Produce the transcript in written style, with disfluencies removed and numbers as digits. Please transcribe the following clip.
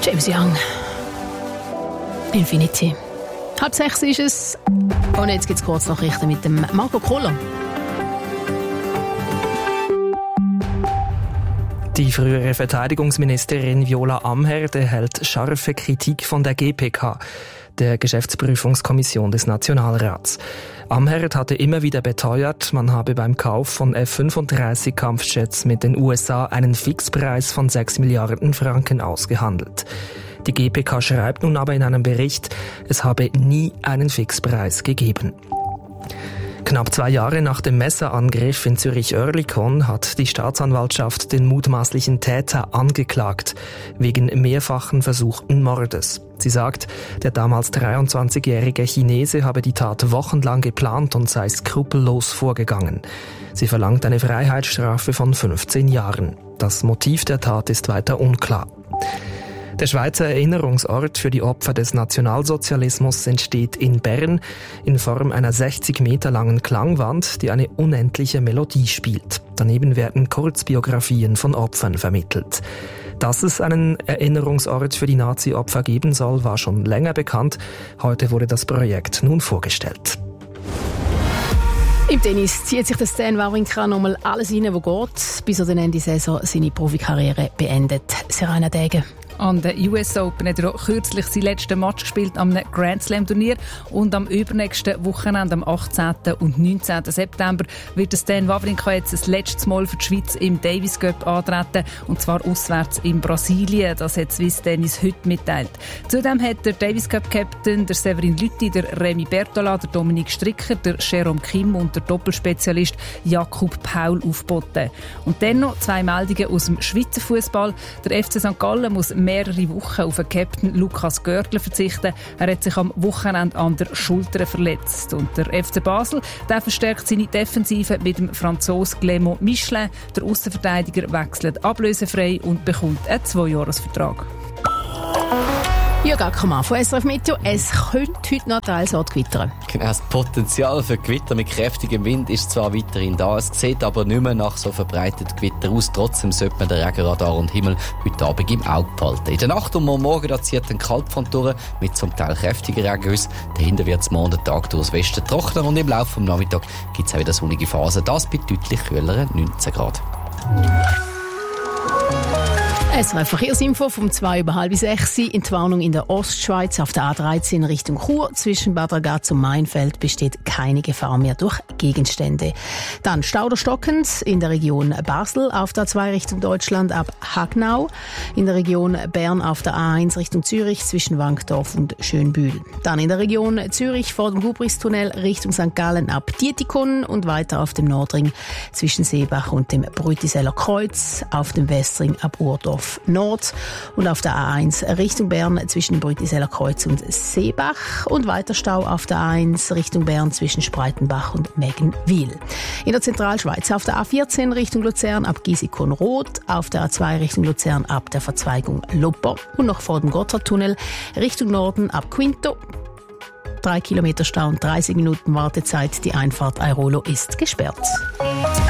James Young. Infinity. 5:30 ist es. Und jetzt gibt es Kurznachrichten mit dem Marco Kohler. Die frühere Verteidigungsministerin Viola Amherd erhält scharfe Kritik von der GPK, der Geschäftsprüfungskommission des Nationalrats. Amherd hatte immer wieder beteuert, man habe beim Kauf von F-35 Kampfjets mit den USA einen Fixpreis von 6 Milliarden Franken ausgehandelt. Die GPK schreibt nun aber in einem Bericht, es habe nie einen Fixpreis gegeben. Knapp 2 Jahre nach dem Messerangriff in Zürich-Oerlikon hat die Staatsanwaltschaft den mutmaßlichen Täter angeklagt, wegen mehrfachen versuchten Mordes. Sie sagt, der damals 23-jährige Chinese habe die Tat wochenlang geplant und sei skrupellos vorgegangen. Sie verlangt eine Freiheitsstrafe von 15 Jahren. Das Motiv der Tat ist weiter unklar. Der Schweizer Erinnerungsort für die Opfer des Nationalsozialismus entsteht in Bern in Form einer 60 Meter langen Klangwand, die eine unendliche Melodie spielt. Daneben werden Kurzbiografien von Opfern vermittelt. Dass es einen Erinnerungsort für die Nazi-Opfer geben soll, war schon länger bekannt. Heute wurde das Projekt nun vorgestellt. Im Tennis zieht sich der Stan Wawrinka nochmal alles rein, was geht, bis er den Ende der Saison seine Profikarriere beendet. Serena Degen. An der US Open hat er auch kürzlich sein letzten Match gespielt am Grand Slam Turnier und am übernächsten Wochenende, am 18. und 19. September, wird Stan Wawrinka jetzt das letzte Mal für die Schweiz im Davis Cup antreten, und zwar auswärts in Brasilien. Das hat Swiss Tennis heute mitteilt. Zudem hat der Davis Cup Captain, der Severin Lüthi, der Remy Bertola, der Dominik Stricker, der Jerome Kim und der Doppelspezialist Jakub Paul aufgeboten. Und dann noch 2 Meldungen aus dem Schweizer Fußball. Der FC St. Gallen muss mehrere Wochen auf den Captain Lukas Görtler verzichten. Er hat sich am Wochenende an der Schulter verletzt. Und der FC Basel, der verstärkt seine Defensive mit dem Franzosen Clément Michelin. Der Aussenverteidiger wechselt ablösefrei und bekommt einen 2-Jahres-Vertrag. Jürg Ackermann von SRF Meteo. Es könnte heute noch teils gewittern. Genau, das Potenzial für Gewitter mit kräftigem Wind ist zwar weiterhin da, es sieht aber nicht mehr nach so verbreitetem Gewitter aus. Trotzdem sollte man den Regenradar und Himmel heute Abend im Auge behalten. In der Nacht und morgen da zieht ein Kaltfront durch mit zum Teil kräftigen Regengüssen. Dahinter wird es morgen Tag durchs Westen trockener und im Laufe des Nachmittags gibt es auch wieder sonnige Phasen. Das bei deutlich kühleren 19 Grad. SRF Verkehrsinfo vom 5:30 Entwarnung in der Ostschweiz auf der A13 Richtung Chur. Zwischen Bad Ragaz und Mainfeld besteht keine Gefahr mehr durch Gegenstände. Dann Stauder stockend in der Region Basel auf der A2 Richtung Deutschland ab Hagnau. In der Region Bern auf der A1 Richtung Zürich zwischen Wankdorf und Schönbühl. Dann in der Region Zürich vor dem Hubrichstunnel Richtung St. Gallen ab Dietikon und weiter auf dem Nordring zwischen Seebach und dem Brütiseller Kreuz, auf dem Westring ab Urdorf Nord und auf der A1 Richtung Bern zwischen Brütiseller Kreuz und Seebach und weiter Stau auf der A1 Richtung Bern zwischen Spreitenbach und Meggenwil. In der Zentralschweiz auf der A14 Richtung Luzern ab Gisikon-Rot, auf der A2 Richtung Luzern ab der Verzweigung Lopper und noch vor dem Gotthardtunnel Richtung Norden ab Quinto. 3 Kilometer Stau und 30 Minuten Wartezeit. Die Einfahrt Airolo ist gesperrt.